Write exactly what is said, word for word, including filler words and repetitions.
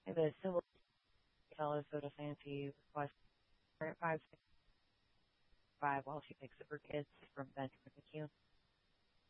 The civil tell us Soda Fancy request her at five six five while she picks up her kids from Benjamin McCune.